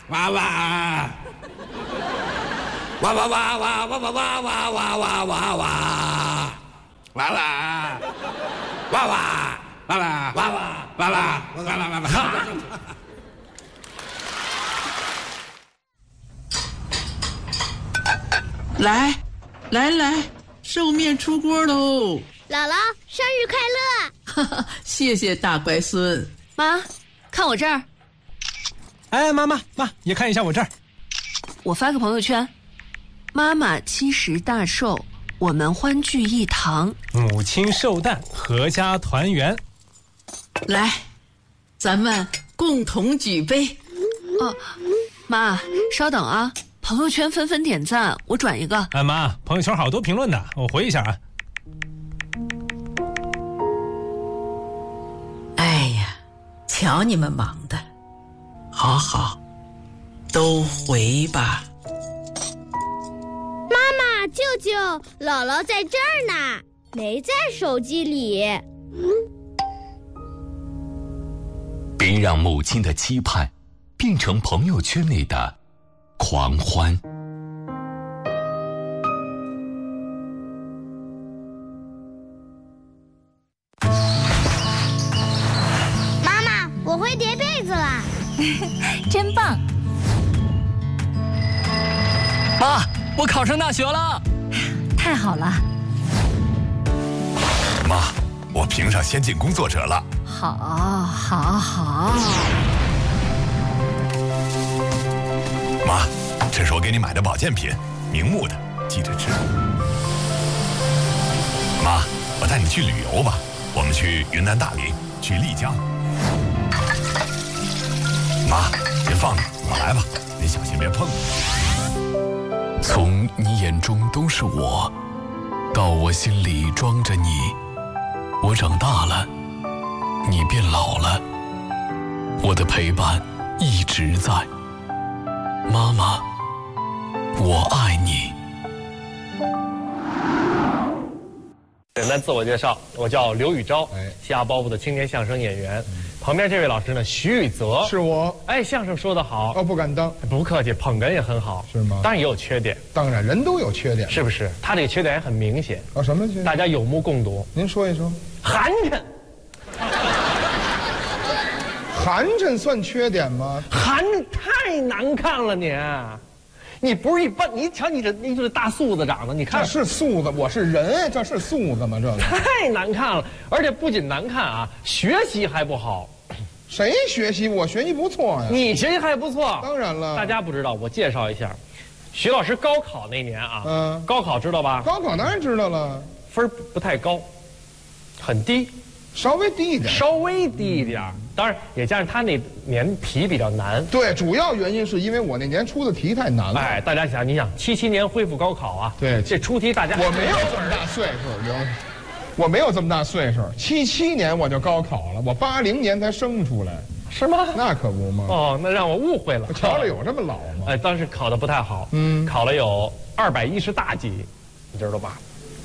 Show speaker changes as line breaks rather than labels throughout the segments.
哇哇，哇哇哇哇哇哇哇哇哇哇哇哇，哇啦，哇哇，哇啦，哇哇，哇啦，哇啦哇哇。
来，寿面出锅喽！
姥姥，生日快乐！
哈哈，谢谢大乖孙。
妈，看我这儿。
哎，妈，也看一下我这儿。
我发个朋友圈，妈妈70大寿，我们欢聚一堂。
母亲寿诞，阖家团圆。
来，咱们共同举杯。
哦，妈，稍等啊，朋友圈纷纷点赞，我转一个。
哎，妈，朋友圈好多评论的，我回一下啊。
哎呀，瞧你们忙的，好，都回吧。
妈妈、舅舅，姥姥在这儿呢，没在手机里。
别让母亲的期盼变成朋友圈里的狂欢。
妈妈，我会叠被子啦！
真棒！
妈，我考上大学了！
太好了！
妈，我评上先进工作者了。
好。
妈，这是我给你买的保健品，明目的，记着吃。妈，我带你去旅游吧，我们去云南大理，去丽江。妈，先放着，我来吧，你小心别碰。
从你眼中都是我，到我心里装着你，我长大了，你变老了，我的陪伴一直在。妈妈，我爱你。
简单自我介绍，我叫刘宇昭，下包袱的青年相声演员。旁边这位老师呢，徐宇泽，
是我。
哎，相声说得好，
哦，不敢当，
不客气，捧哏也很好，
是吗？
当然也有缺点，
当然人都有缺点，
是不是？他这个缺点也很明显。
啊，什么缺点？
大家有目共睹。
您说一说。
寒碜。
寒碜算缺点吗？
寒碜太难看了你不是一般，你瞧你这大素子长得，你看
这是素子，我是人，这是素子吗？这个
太难看了，而且不仅难看啊，学习还不好。
谁学习？我学习不错呀。
你学习还不错，
当然了。
大家不知道，我介绍一下，徐老师高考那年啊，高考知道吧？
高考当然知道了，
分不太高，很低，
稍微低一点，
稍微低一点。当然也加上他那年题比较难。
对，主要原因是因为我那年出的题太难了。
哎，大家想，你想77年恢复高考啊？
对，
这出题大家
我没有这么大岁数，我没有这么大岁数，77年我就高考了，我80年才生出来。
是吗？
那可不嘛。
哦，那让我误会了。
瞧着有这么老吗？
哎，当时考的不太好，考了有210大几，你知道吧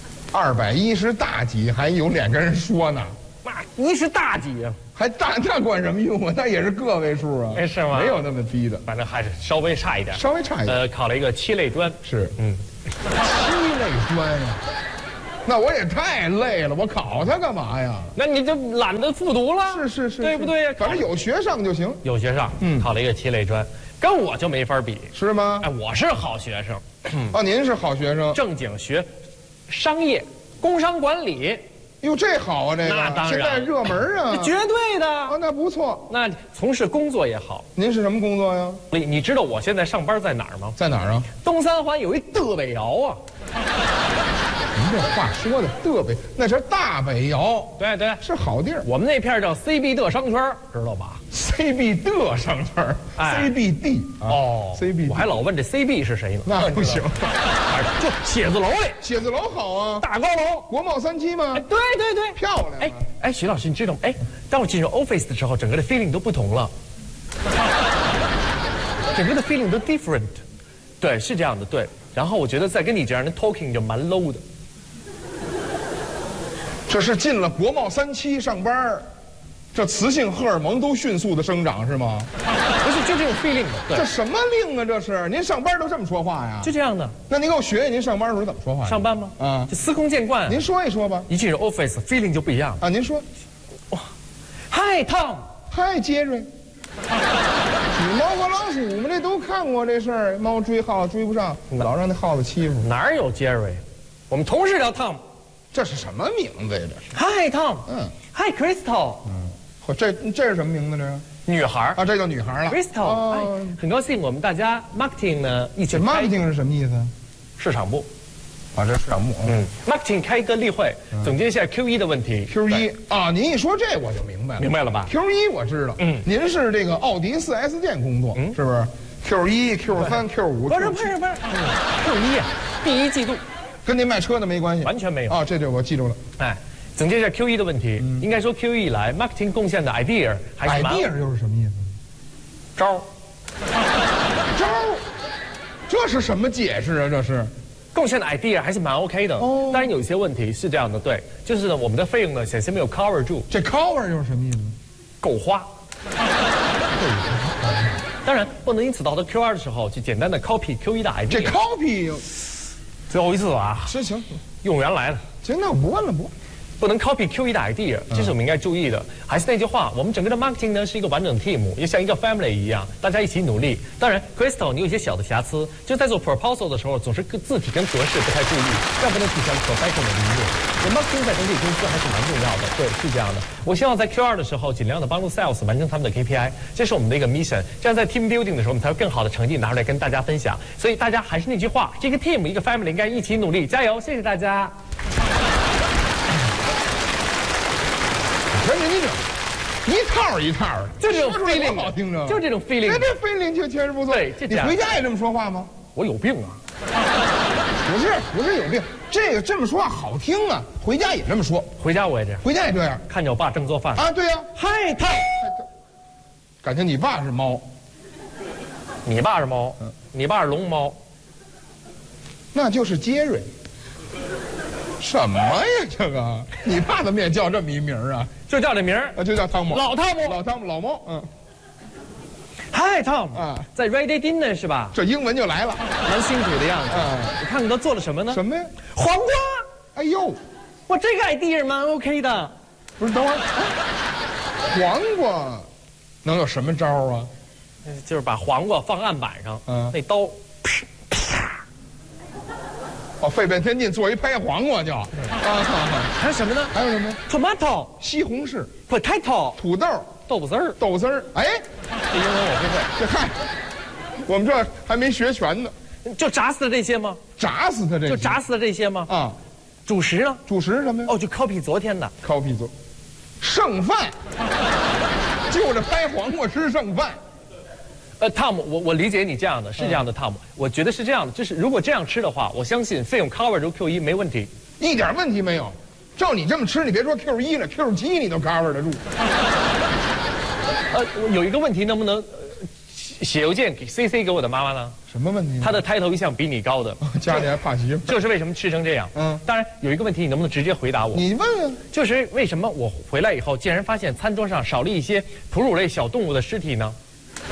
？210大几还有脸跟人说呢？
那10大几呀？
还大那管什么用啊？那也是个位数啊。
哎，是吗？
没有那么低的，
反正还是稍微差一点。
稍微差一点。
考了一个7类专。
是，7类专呀。那我也太累了，我考它干嘛呀？
那你就懒得复读了。
是，
对不对呀？
反正有学上就行。
有学上，考了一个7类专，跟我就没法比，
是吗？
哎，我是好学生。
哦，您是好学生，
正经学商业、工商管理。
哟，这好啊，这个
那当然
现在热门啊，
绝对的
啊，那不错。
那从事工作也好。
您是什么工作呀？
你知道我现在上班在哪儿吗？
在哪儿啊？
东三环有一德北窑啊。
您这话说的德北，那是大北窑。
对，
是好地儿。
我们那片叫 CB 的商圈，知道吧
？CB 的商圈，CBD
哦
，CBD。
我还老问这 CB 是谁呢？
那不行，
就写字楼里。
写字楼好啊，
大高楼，
国贸3期吗？
对，
漂亮。
哎，徐老师，你知道吗？哎，当我进入 office 的时候，整个的 feeling 都不同了，整个的 feeling 都 different。对，是这样的，对。然后我觉得再跟你这样的 talking 就蛮 low 的。
这是进了国贸3期上班，这雌性荷尔蒙都迅速的生长是吗？
不是， 就这种 feeling 的。对，
这什么令啊？这是您上班都这么说话呀？
就这样的。
那您给我学学，您上班的时候怎么说话？
上班吗？
啊，
就司空见惯。
您说一说吧。
一进入 office feeling 就不一样
啊。您说，
哇 ，Hi Tom，
Hi 杰瑞。你猫和老鼠，我们这都看过这事儿，猫追耗子追不上，老让那耗子欺负。
哪有杰瑞？我们同事叫 Tom。
这是什么名字呀？这是
Hi Tom， Hi Crystal，
这是什么名字？这是
女孩
啊，这叫女孩了。
Crystal，很高兴我们大家 marketing 呢一起。
marketing 是什么意思？
市场部。
啊，这是市场部。
marketing 开一个例会，总结一下 Q1 的问题。
Q1啊，您一说这我就明白了。
明白了吧
？Q1 我知道。您是这个奥迪4S 店工作，是不是 ？Q1、Q3、Q5。
不是。Q1 啊，第一季度。
跟那卖车的没关系，
完全没有
啊！这我记住了。
哎，总结一下 Q1 的问题，应该说 Q1 以来 marketing 贡献的 idea 还是蛮。
idea 又是什么意思？
招，
这是什么解释啊？这是
贡献的 idea 还是蛮 OK 的。哦，当然有一些问题是这样的，对，就是呢，我们的费用呢显然没有 cover 住。
这 cover 又是什么意思？
够花。当然不能因此到了 Q2 的时候就简单的 copy Q1 的 idea。
这 copy。
最后一次啊！
行，
用员来了。
行，那我不问了，
不能 copy Q1 的 idea， 这是我们应该注意的。还是那句话，我们整个的 marketing 呢是一个完整的 team， 也像一个 family 一样，大家一起努力。当然 ，Crystal 你有一些小的瑕疵，就在做 proposal 的时候，总是字体跟格式不太注意，这样不能体现 professional 的一面。marketing 在整体公司还是蛮重要的，对，是这样的。我希望在 Q2 的时候，尽量的帮助 sales 完成他们的 KPI， 这是我们的一个 mission。这样在 team building 的时候，我们才有更好的成绩拿出来跟大家分享。所以大家还是那句话，这个 team 一个 family 应该一起努力，加油！谢谢大家。
人家这一套一套的，
就这种 feeling
好听着，
就这种 feeling，
这 feeling 确实不错。
对，
你回家也这么说话吗？
我有病啊！
不是有病，这么说话好听啊，回家也这么说。
回家我也这样，
回家也这样。
看见我爸正做饭
啊，对呀。
嗨，他，
感情你爸是猫，
你爸是猫，你爸是龙猫，
那就是杰瑞。什么呀？这个你爸怎么也叫这么一名啊？
就叫这名儿，
就叫汤姆，
老汤姆，
老猫，
Hi Tom
啊，
在 Ready Dinner 是吧？
这英文就来了，
蛮辛苦的样子。你看你都做了什么呢？
什么呀？
黄瓜。
哎呦，
我这个 idea 蛮 OK 的。
不是，等会儿，黄瓜能有什么招啊？
就是把黄瓜放案板上，那刀。
哦，费半天劲做一拍黄瓜就，
还有什么呢？
还有什么
？Tomato，
西红柿
，Potato，
土豆，
豆腐丝儿，
豆丝儿。哎，
这英文我不会。
这嗨，我们这还没学全呢。
就炸死的这些吗？
炸死的这些？
就炸死的这些吗？
啊，
主食呢？
主食什么呀？
哦，就 copy 昨天的。
copy 剩饭，就着拍黄瓜吃剩饭。
汤姆，我理解你这样的，是这样的，汤姆，我觉得是这样的，就是如果这样吃的话，我相信费用 cover 住 Q1 没问题，
一点问题没有。照你这么吃，你别说 Q1 了，Q7你都 cover 得住。
有一个问题，能不能写邮件给 CC 给我的妈妈呢？
什么问题？
她的抬头一向比你高的，
家里还怕媳妇。
这是为什么吃成这样？当然有一个问题，你能不能直接回答我？
你问啊。
就是为什么我回来以后，竟然发现餐桌上少了一些哺乳类小动物的尸体呢？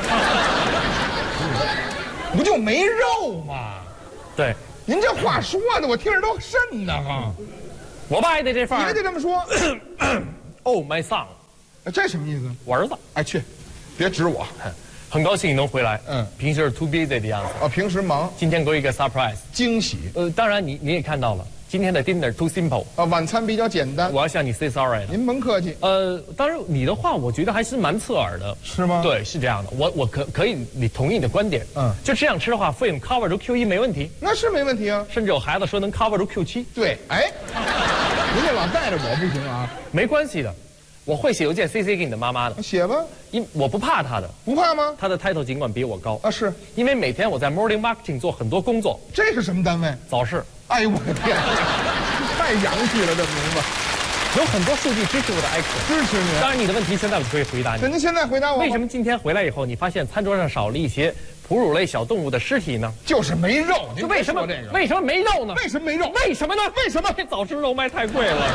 不就没肉吗？
对，
您这话说的，我听着都瘆得慌。
我爸也得这范儿，
你也得这么说。
Oh my son，
这什么意思？
我儿子。
哎，去，别指我。
很高兴你能回来。平时是 too busy 的样子。
啊，平时忙。
今天给我一个 surprise，
惊喜。
当然你也看到了。今天的 dinner too simple
啊，晚餐比较简单。
我要向你 say sorry 了。
您甭客气。
当然你的话，我觉得还是蛮刺耳的。
是吗？
对，是这样的。我可以你同意你的观点。就这样吃的话，费用 cover 住 Q1 没问题。
那是没问题啊。
甚至有孩子说能 cover 住 Q7。
对，哎，您这老带着我不行啊。
没关系的，我会写邮件 CC 给你的妈妈的。
写吧。
我不怕她的。
不怕吗？
她的 title 尽管比我高。
啊，是
因为每天我在 morning marketing 做很多工作。
这是什么单位？
早市。
哎呦我的天！太洋气了，这名字，
有很多数据支持我的 action，
支持你。
当然，你的问题现在我就可以回答你。
那您现在回答我，
为什么今天回来以后，你发现餐桌上少了一些哺乳类小动物的尸体呢？
就是没肉。
就为什么这个？为什么没肉呢？
为什么没肉？
为什么呢？为什么？这早市肉卖太贵了。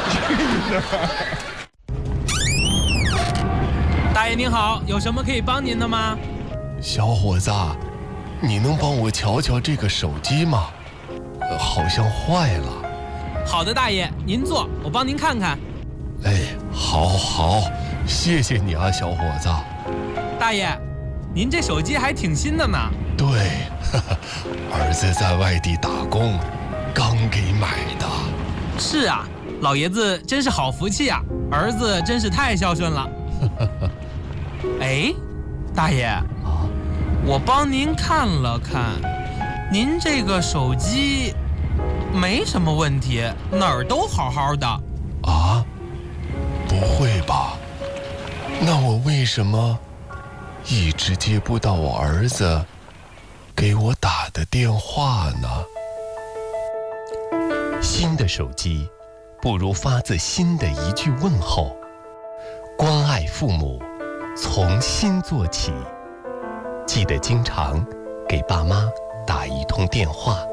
大爷您好，有什么可以帮您的吗？ 小伙子，你能帮我瞧瞧这个手机吗？好像坏了。
好的，大爷，您坐，我帮您看看。
哎，好，谢谢你啊，小伙子。
大爷，您这手机还挺新的呢。
对，儿子在外地打工，刚给买的。
是啊，老爷子真是好福气啊，儿子真是太孝顺了。哎，大爷啊，我帮您看了看，您这个手机没什么问题，哪儿都好好的。
啊？不会吧？那我为什么一直接不到我儿子给我打的电话呢？新的手机不如发自心的一句问候。关爱父母，从心做起。记得经常给爸妈打一通电话。